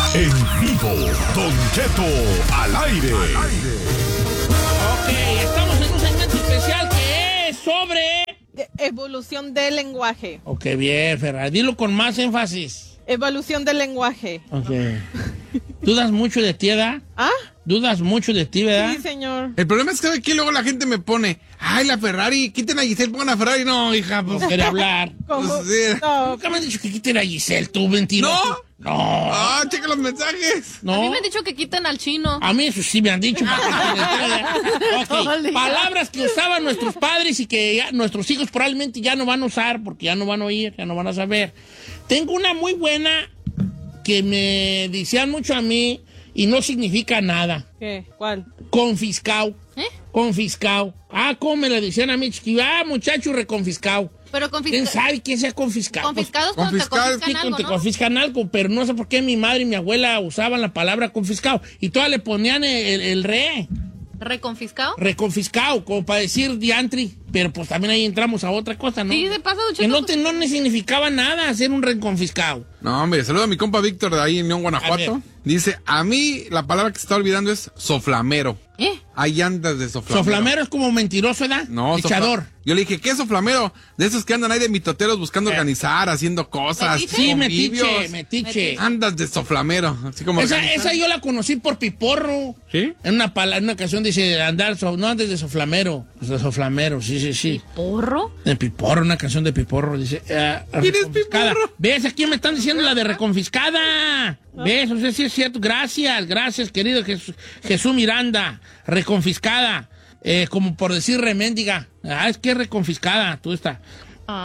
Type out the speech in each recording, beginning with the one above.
En vivo, Don Cheto al aire. Ok, estamos en un segmento especial que es sobre... Evolución del lenguaje. Ok, bien, Ferrari. Dilo con más énfasis. Evolución del lenguaje. Ok. ¿Dudas mucho de ti, verdad? ¿Ah? ¿Dudas mucho de ti, verdad? Sí, señor. El problema es que aquí luego la gente me pone, ay, la Ferrari, quiten a Giselle, pongan a Ferrari. No, hija, pues Quiere hablar. ¿Cómo? Pues, sí. No, Nunca me han dicho que quiten a Giselle, tú, mentiroso. ¿No? No. Ah, checa los mensajes. No. A mí me han dicho que quiten al chino. A mí eso sí me han dicho. Ok, Ole. palabras que usaban nuestros padres y que ya nuestros hijos probablemente ya no van a usar porque ya no van a oír, ya no van a saber. Tengo una muy buena que me decían mucho a mí y no significa nada. ¿qué? ¿Cuál? Confiscado. ¿Eh? Confiscado. Ah, ¿cómo me la decían a mí, chiquillo? Ah, muchacho reconfiscado. Pero ¿Quién sabe quién sea confiscado? confiscados cuando te confiscar, confiscan Sí, algo, te ¿no? confiscan algo, pero no sé por qué mi madre y mi abuela usaban la palabra confiscado y todas le ponían el re, ¿Reconfiscado? reconfiscado, como para decir diantri, pero pues también ahí entramos a otra cosa, ¿no? Sí, de paso, Don Que Cheto, no le significaba nada hacer un reconfiscado. No, hombre, saludo a mi compa Víctor de ahí en León, A ver. Guanajuato. Dice, a mí la palabra que se está olvidando es soflamero. ¿Eh? Hay andas de soflamero. Soflamero es como mentiroso, ¿verdad? No, echador. Yo le dije, ¿qué es soflamero? De esos que andan ahí de mitoteros buscando organizar, haciendo cosas. ¿Metiche? Sí, convivios. metiche. Andas de soflamero. Así como Esa yo la conocí por Piporro. ¿Sí? En una canción dice andar, no andes de soflamero. De soflamero, sí. ¿Porro? De Piporro, una canción de Piporro, dice. ¿Quién es reconfiscada. Piporro? ¿Ves? Aquí me están diciendo la de reconfiscada. ¿Ves? O sea, sí es cierto. Gracias, querido Jesús Miranda. Reconfiscada. Como por decir reméndiga. Ah, es que es reconfiscada, tú está. Ah.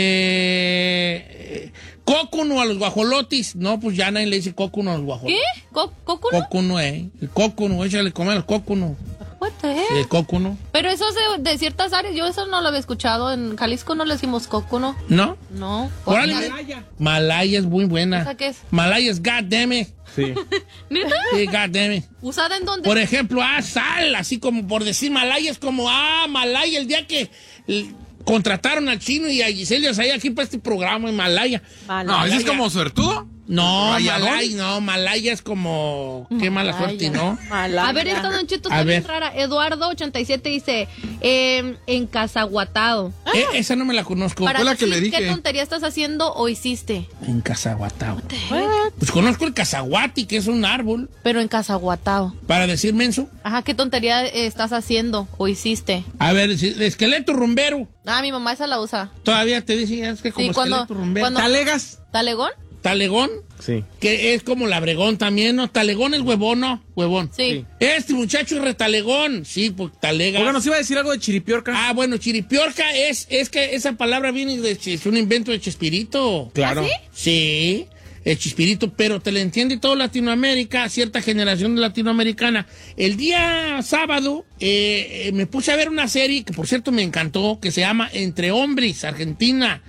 Cócuno a los guajolotis. No, pues ya nadie le dice cócuno a los guajolotis. ¿Qué? ¿Cócuno? Cócuno, El cócuno, échale comer al cócuno. What the heck? El cócuno. Pero eso es de ciertas áreas. Yo eso no lo había escuchado. En Jalisco no le decimos cócuno. ¿No? No. Órale. Malaya es muy buena. ¿Esa qué es? Malaya es goddamn it. Sí. ¿Neta? Sí, goddamn it. ¿Usada en dónde? Por ejemplo, sal, así como por decir Malaya es como, Malaya, el día que contrataron al chino y a Giselle Azaya aquí para este programa en Malaya. No, ¿ese es como suertudo? No, ¿Rayadón? Malaya es como, qué mala suerte, ¿no? Malaya. A ver, esta Don Cheto A está bien ver. rara. Eduardo87 dice, encasaguatado. Esa no me la conozco. Para fue la que decir le dije. qué tontería estás haciendo o hiciste. En Casaguatao. What? Pues conozco el casaguati, que es un árbol. Pero encasaguatado. Para decir menso. Ajá, ¿qué tontería estás haciendo o hiciste? A ver, esqueleto rumbero. Ah, mi mamá esa la usa. Todavía te dice, es que como Sí, cuando- esqueleto rumbero. cuando- ¿Talegas? ¿Talegón? Talegón, Sí. que es como labregón también, ¿no? Talegón es huevón, ¿no? Huevón. Sí. Este muchacho es retalegón. Sí, pues talega. Oiga, nos iba a decir algo de chiripiorca. Ah, bueno, chiripiorca es que esa palabra viene es un invento de Chespirito. Claro. ¿Ah, Sí, el Chespirito, pero te lo entiende toda Latinoamérica, cierta generación latinoamericana. El día sábado me puse a ver una serie que, por cierto, me encantó, que se llama Entre Hombres, Argentina.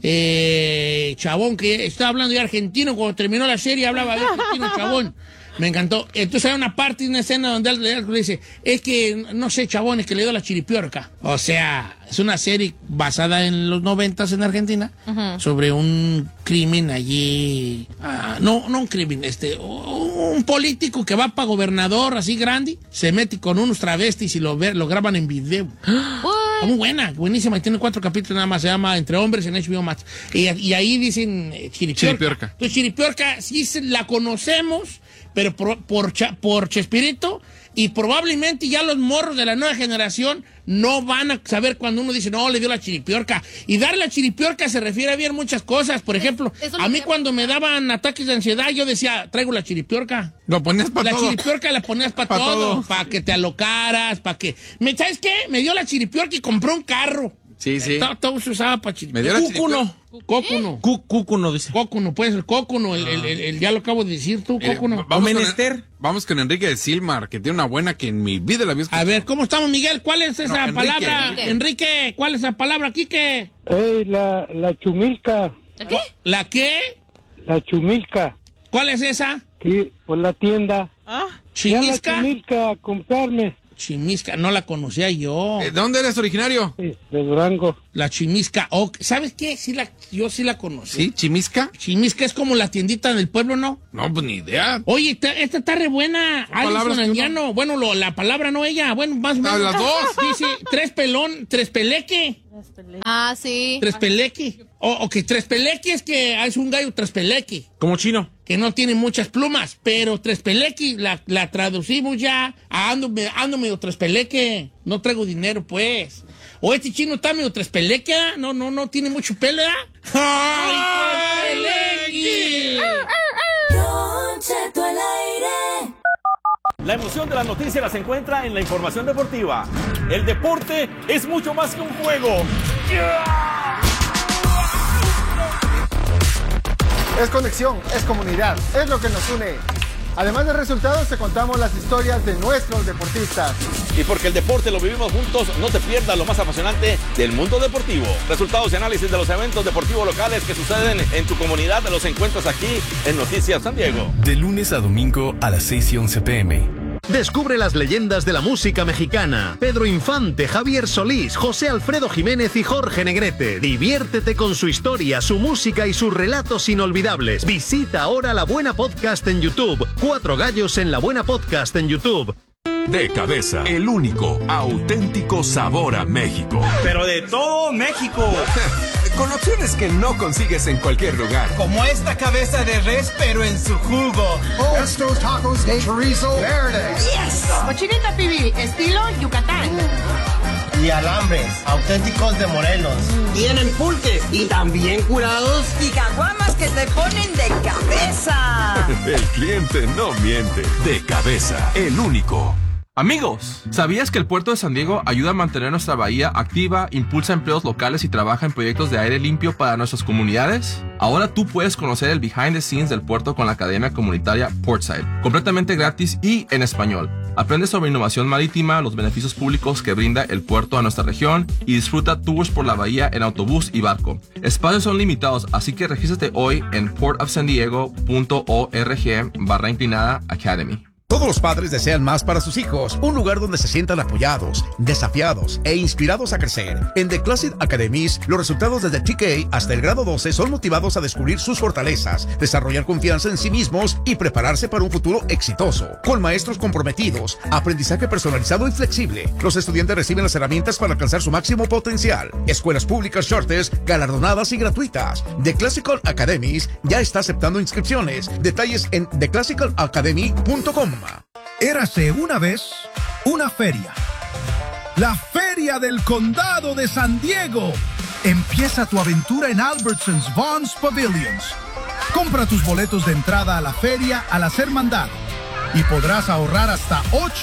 Chabón, que estaba hablando de argentino, cuando terminó la serie hablaba de argentino, chabón. Me encantó. Entonces hay una parte, una escena donde él le dice, es que, no sé, chabón, es que le dio la chiripiorca. O sea, es una serie basada en los 90s en Argentina, sobre un crimen allí, no un crimen, un político que va para gobernador así grande, se mete con unos travestis y lo graban en video. Está muy buena, buenísima, y tiene 4 capítulos nada más, se llama Entre Hombres en HBO Max. Y ahí dicen chiripiorca. Entonces chiripiorca sí la conocemos, pero por Chespirito, y probablemente ya los morros de la nueva generación no van a saber cuando uno dice, no, le dio la chiripiorca. Y dar la chiripiorca se refiere a bien muchas cosas. Por ejemplo, eso lo a mí que- cuando me daban ataques de ansiedad, yo decía, traigo la chiripiorca. Lo ponías para La todo. chiripiorca la ponías para Pa' todo, todo. para que te alocaras, para que... ¿Sabes qué? Me dio la chiripiorca y compré un carro. Sí, sí. Todo se usaba para Me dio la chiripiorca. Cócuno. Cúcuno, dice. Cócuno, pues el cócuno, ya lo acabo de decir tú, cócuno. O menester. Vamos con Enrique de Silmar, que tiene una buena que en mi vida la había escuchado. A ver, ¿cómo estamos, Miguel? ¿Cuál es esa Enrique, palabra? Enrique. Enrique, ¿cuál es esa palabra, Quique? La chumilca, ¿Qué? ¿La qué? la chumilca, ¿Cuál es esa? sí, por la tienda. Ah, Ya la ¿Chinisca? chumilca a comprarme. Chimisca, no la conocía yo. ¿De dónde eres originario? Sí, de Durango. La Chimisca. ¿Sabes qué? Yo sí la conocí. ¿Sí? ¿Chimisca? Chimisca es como la tiendita del pueblo, ¿no? No, pues ni idea. Oye, esta está re buena. palabras Alison que Anguiano. Bueno, la palabra no ella. Bueno, más o menos. Las dos. Dice, tres peleque. Ah, sí. Tres peleque. O que tres peleque es que es un gallo tres peleque. Como chino. Que no tiene muchas plumas, pero Trespeleque la traducimos ya a ando medio Trespeleque, no traigo dinero, pues. O este chino está medio Trespeleque, no tiene mucho pelo, ¿eh? ¡Ay, Trespeleque! Don Cheto al aire. La emoción de las noticias las encuentra en la información deportiva. El deporte es mucho más que un juego. Es conexión, es comunidad, es lo que nos une. Además de resultados, te contamos las historias de nuestros deportistas. Y porque el deporte lo vivimos juntos, no te pierdas lo más apasionante del mundo deportivo. Resultados y análisis de los eventos deportivos locales que suceden en tu comunidad los encuentras aquí en Noticias San Diego. De lunes a domingo a las 6:11 p.m. Descubre las leyendas de la música mexicana. Pedro Infante, Javier Solís, José Alfredo Jiménez y Jorge Negrete. Diviértete con su historia, su música y sus relatos inolvidables. Visita ahora La Buena Podcast en YouTube. 4 gallos en La Buena Podcast en YouTube. De Cabeza, el único, auténtico sabor a México. Pero de todo México. Con opciones que no consigues en cualquier lugar. Como esta cabeza de res, pero en su jugo. Estos tacos de chorizo verde. Yes. Cochinita pibil, estilo Yucatán. Y alambres, auténticos de Morelos. Tienen pulques y también curados. Y caguamas que te ponen de cabeza. El cliente no miente. De Cabeza, el único. Amigos, ¿sabías que el puerto de San Diego ayuda a mantener nuestra bahía activa, impulsa empleos locales y trabaja en proyectos de aire limpio para nuestras comunidades? Ahora tú puedes conocer el behind the scenes del puerto con la Academia Comunitaria Portside, completamente gratis y en español. Aprende sobre innovación marítima, los beneficios públicos que brinda el puerto a nuestra región y disfruta tours por la bahía en autobús y barco. Espacios son limitados, así que regístrate hoy en portofsandiego.org/academy. Todos los padres desean más para sus hijos, un lugar donde se sientan apoyados, desafiados e inspirados a crecer. En The Classic Academies, los resultados desde TK hasta el grado 12 son motivados a descubrir sus fortalezas, desarrollar confianza en sí mismos y prepararse para un futuro exitoso. Con maestros comprometidos, aprendizaje personalizado y flexible, los estudiantes reciben las herramientas para alcanzar su máximo potencial. Escuelas públicas charters, galardonadas y gratuitas. The Classical Academies ya está aceptando inscripciones. Detalles en theclassicalacademy.com. Érase una vez una feria. La Feria del Condado de San Diego. Empieza tu aventura en Albertsons Vons Pavilions. Compra tus boletos de entrada a la feria al hacer mandado y podrás ahorrar hasta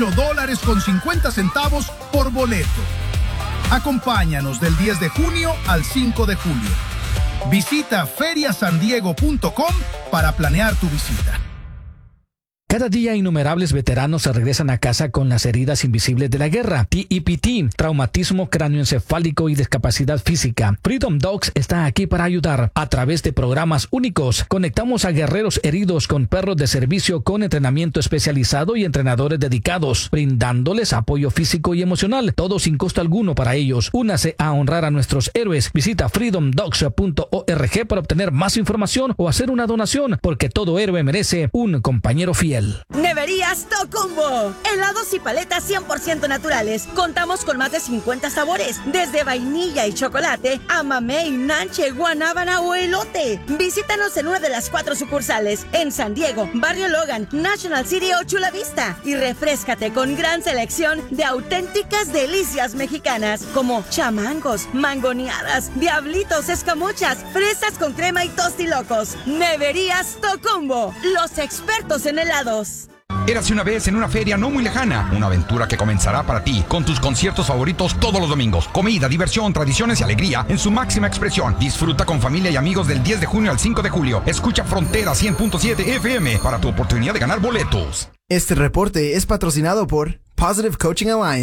$8.50 por boleto. Acompáñanos del 10 de junio al 5 de julio. Visita feriasandiego.com para planear tu visita. Cada día innumerables veteranos se regresan a casa con las heridas invisibles de la guerra. TEPT, traumatismo cráneoencefálico y discapacidad física. Freedom Dogs está aquí para ayudar. A través de programas únicos, conectamos a guerreros heridos con perros de servicio con entrenamiento especializado y entrenadores dedicados, brindándoles apoyo físico y emocional, todo sin costo alguno para ellos. Únase a honrar a nuestros héroes. Visita freedomdogs.org para obtener más información o hacer una donación, porque todo héroe merece un compañero fiel. Neverías Tocumbo. Helados y paletas 100% naturales. Contamos con más de 50 sabores, desde vainilla y chocolate a mamey, nanche, guanábana o elote. Visítanos en una de las 4 sucursales en San Diego, Barrio Logan, National City o Chula Vista y refréscate con gran selección de auténticas delicias mexicanas como chamangos, mangoneadas, diablitos, escamochas, fresas con crema y tostilocos. Neverías Tocumbo, los expertos en helados. Érase una vez en una feria no muy lejana, una aventura que comenzará para ti con tus conciertos favoritos todos los domingos. Comida, diversión, tradiciones y alegría en su máxima expresión. Disfruta con familia y amigos del 10 de junio al 5 de julio. Escucha Frontera 100.7 FM para tu oportunidad de ganar boletos. Este reporte es patrocinado por Positive Coaching Alliance.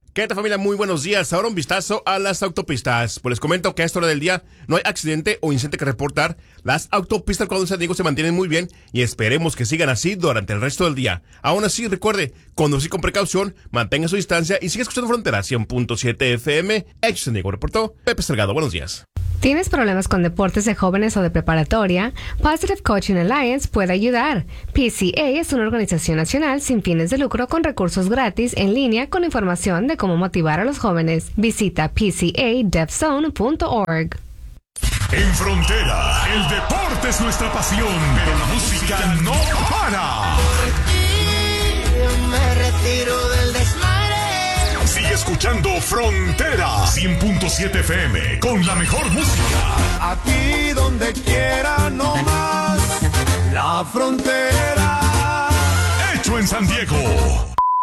¿Qué tal, familia? Muy buenos días. Ahora un vistazo a las autopistas. Pues les comento que a esta hora del día no hay accidente o incidente que reportar. Las autopistas cuando San Diego se mantienen muy bien y esperemos que sigan así durante el resto del día. Aún así, recuerde, conducir con precaución, mantenga su distancia y siga escuchando Frontera 100.7 FM. Hecho San Diego, reportó Pepe Salgado. Buenos días. ¿Tienes problemas con deportes de jóvenes o de preparatoria? Positive Coaching Alliance puede ayudar. PCA es una organización nacional sin fines de lucro con recursos gratis en línea con información de cómo motivar a los jóvenes. Visita pcadefzone.org. En Frontera, el deporte es nuestra pasión, pero la música no para. Me retiro del desmadre. Sigue escuchando Frontera 100.7 FM con la mejor música. Aquí donde quiera, no más. La Frontera. Hecho en San Diego.